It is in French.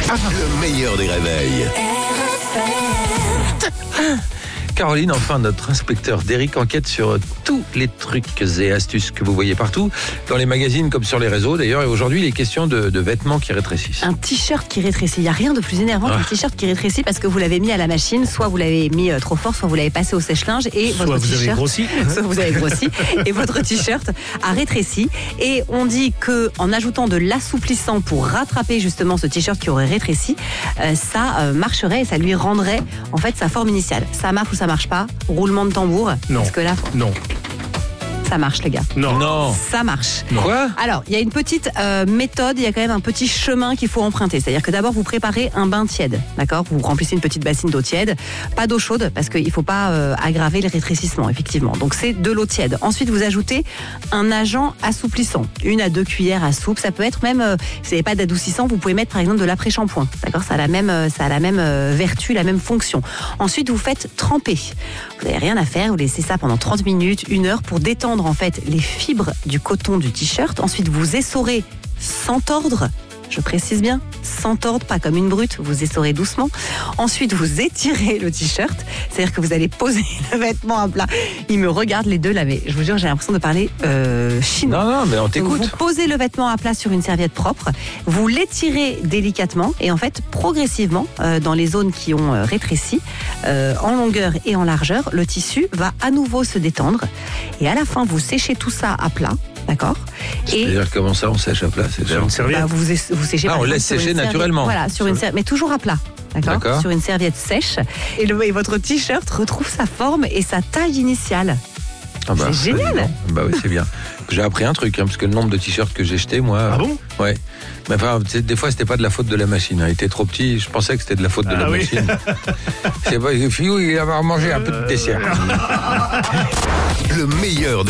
Le meilleur des réveils. Caroline, enfin, notre inspecteur d'Eric enquête sur tous les trucs et astuces que vous voyez partout, dans les magazines comme sur les réseaux d'ailleurs. Et aujourd'hui, il est question de vêtements qui rétrécissent. Un t-shirt qui rétrécit. Il n'y a rien de plus énervant qu'un t-shirt qui rétrécit parce que vous l'avez mis à la machine, soit vous l'avez mis trop fort, soit vous l'avez passé au sèche-linge et Soit votre vous avez t-shirt, grossi. soit vous avez grossi et votre t-shirt a rétréci. Et on dit que en ajoutant de l'assouplissant pour rattraper justement ce t-shirt qui aurait rétréci, ça marcherait et ça lui rendrait en fait sa forme initiale. Ça marche ou ça marche pas? Roulement de tambour. Non. Parce que là, Non. ça marche les gars. Non. Ça marche. Quoi? Alors, il y a une petite méthode, il y a quand même un petit chemin qu'il faut emprunter. C'est-à-dire que d'abord, vous préparez un bain tiède, d'accord? Vous remplissez une petite bassine d'eau tiède, pas d'eau chaude, parce qu'il ne faut pas aggraver le rétrécissement, effectivement. Donc, c'est de l'eau tiède. Ensuite, vous ajoutez un agent assouplissant, 1 à 2 cuillères à soupe. Ça peut être même, si vous n'avez pas d'adoucissant, vous pouvez mettre par exemple de l'après-shampoing, d'accord? Ça a la même vertu, la même fonction. Ensuite, vous faites tremper. Vous n'avez rien à faire, vous laissez ça pendant 30 minutes, 1 heure pour détendre en fait les fibres du coton du t-shirt. Ensuite, vous essorez sans tordre. Je précise bien, sans tordre, pas comme une brute, vous essorez doucement. Ensuite, vous étirez le t-shirt, c'est-à-dire que vous allez poser le vêtement à plat. Ils me regardent les deux là, mais je vous jure, j'ai l'impression de parler chinois. Non, mais on Donc, t'écoute. vous posez le vêtement à plat sur une serviette propre, vous l'étirez délicatement et en fait, progressivement, dans les zones qui ont rétréci, en longueur et en largeur, le tissu va à nouveau se détendre. Et à la fin, vous séchez tout ça à plat. D'accord. C'est-à-dire comment ça, on sèche à plat, c'est Sur sûr. une serviette. Vous séchez. Ah, par on exemple, laisse sur sécher une serviette. naturellement. Voilà, sur une serviette, mais toujours à plat. D'accord. Sur une serviette sèche. Et votre t-shirt retrouve sa forme et sa taille initiale. Ah bah, C'est génial. dis donc. Bah oui, c'est bien. J'ai appris un truc, parce que le nombre de t-shirts que j'ai jetés, moi. Ah bon? Ouais. Mais enfin, des fois, c'était pas de la faute de la machine. Il était trop petit, je pensais que c'était de la faute de la oui. machine. C'est pas, il avait mangé un peu de dessert. Le meilleur des